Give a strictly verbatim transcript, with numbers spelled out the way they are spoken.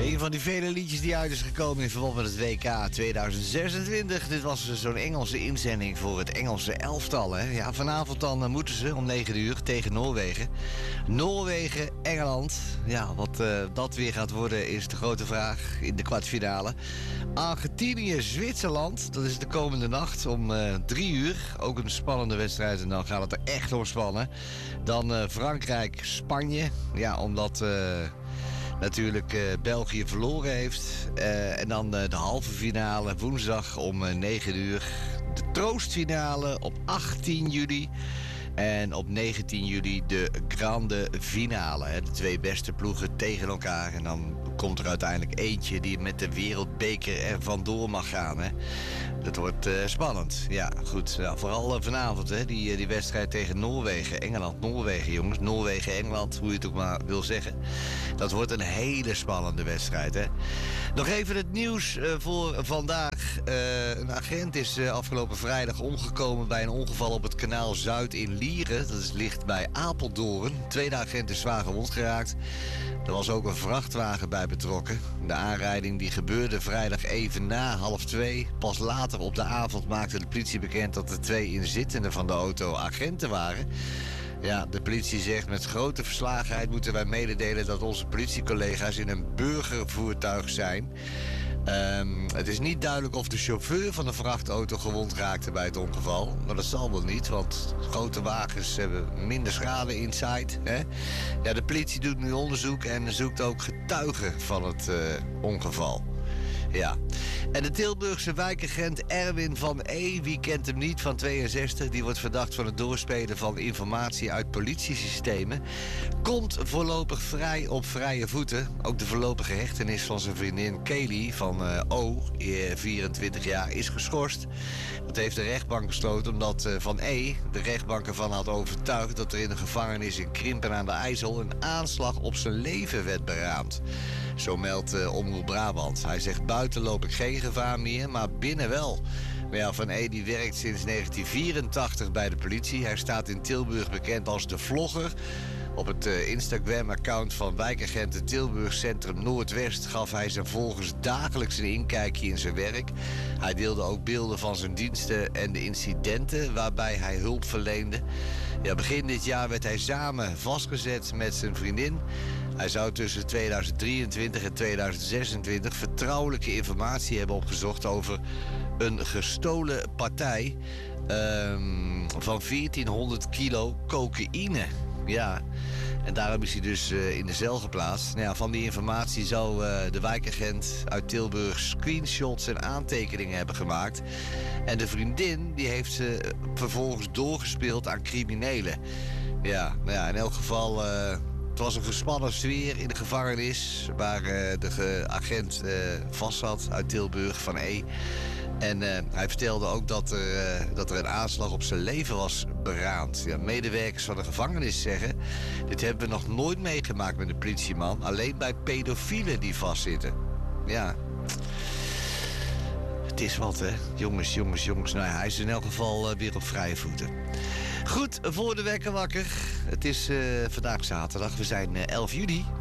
Een van die vele liedjes die uit is gekomen in verband met het W K tweeduizend zesentwintig. Dit was zo'n Engelse inzending voor het Engelse elftal. Hè? Ja, vanavond dan uh, moeten ze om negen uur tegen Noorwegen. Noorwegen, Engeland. Ja, wat uh, dat weer gaat worden is de grote vraag in de kwartfinale. Argentinië, Zwitserland. Dat is de komende nacht om uh, drie uur. Ook een spannende wedstrijd en dan gaat het er echt doorspannen. Dan uh, Frankrijk, Spanje. Ja, omdat... Uh, Natuurlijk uh, België verloren heeft. Uh, en dan uh, de halve finale woensdag om uh, negen uur. De troostfinale op achttien juli. En op negentien juli de grande finale. Hè. De twee beste ploegen tegen elkaar. En dan komt er uiteindelijk eentje die met de wereldbeker er vandoor mag gaan. Hè. Dat wordt uh, spannend. Ja, goed. Nou, vooral uh, vanavond, hè, die, uh, die wedstrijd tegen Noorwegen. Engeland-Noorwegen, jongens. Noorwegen-Engeland, hoe je het ook maar wil zeggen. Dat wordt een hele spannende wedstrijd, hè. Nog even het nieuws uh, voor vandaag. Uh, een agent is uh, afgelopen vrijdag omgekomen bij een ongeval op het kanaal Zuid in Lieren. Dat is, ligt bij Apeldoorn. Tweede agent is zwaar gewond geraakt. Er was ook een vrachtwagen bij betrokken. De aanrijding die gebeurde vrijdag even na half twee. Pas later op de avond maakte de politie bekend dat de twee inzittenden van de auto agenten waren. Ja, de politie zegt met grote verslagenheid moeten wij mededelen dat onze politiecollega's in een burgervoertuig zijn. Um, het is niet duidelijk of de chauffeur van de vrachtauto gewond raakte bij het ongeval. Maar dat zal wel niet, want grote wagens hebben minder schade inside. Hè? Ja, de politie doet nu onderzoek en zoekt ook getuigen van het uh, ongeval. Ja. En de Tilburgse wijkagent Erwin van E, wie kent hem niet, van tweeënzestig... die wordt verdacht van het doorspelen van informatie uit politiesystemen... komt voorlopig vrij op vrije voeten. Ook de voorlopige hechtenis van zijn vriendin Kelly van uh, O, vierentwintig jaar, is geschorst. Dat heeft de rechtbank besloten omdat uh, Van E de rechtbank ervan had overtuigd... dat er in de gevangenis in Krimpen aan de IJssel een aanslag op zijn leven werd beraamd. Zo meldt uh, Omroep Brabant. Hij zegt buiten loop ik geen gevaar meer, maar binnen wel. Maar ja, Van E die werkt sinds negentien vierentachtig bij de politie. Hij staat in Tilburg bekend als de vlogger. Op het uh, Instagram-account van wijkagenten Tilburg Centrum Noordwest gaf hij zijn volgers dagelijks een inkijkje in zijn werk. Hij deelde ook beelden van zijn diensten en de incidenten waarbij hij hulp verleende. Ja, begin dit jaar werd hij samen vastgezet met zijn vriendin. Hij zou tussen tweeduizend drieëntwintig en tweeduizend zesentwintig vertrouwelijke informatie hebben opgezocht over een gestolen partij um, van veertienhonderd kilo cocaïne. Ja, en daarom is hij dus uh, in de cel geplaatst. Nou ja, van die informatie zou uh, de wijkagent uit Tilburg screenshots en aantekeningen hebben gemaakt. En de vriendin die heeft ze uh, vervolgens doorgespeeld aan criminelen. Ja, nou ja, in elk geval... Uh, Het was een gespannen sfeer in de gevangenis waar uh, de agent uh, vast zat uit Tilburg, Van E. En uh, hij vertelde ook dat er, uh, dat er een aanslag op zijn leven was beraamd. Ja, medewerkers van de gevangenis zeggen... dit hebben we nog nooit meegemaakt met een politieman. Alleen bij pedofielen die vastzitten. Ja... Het is wat, hè. Jongens, jongens, jongens. Nou ja, hij is in elk geval uh, weer op vrije voeten. Goed, voor de wekker wakker. Het is uh, vandaag zaterdag. We zijn uh, elf juli.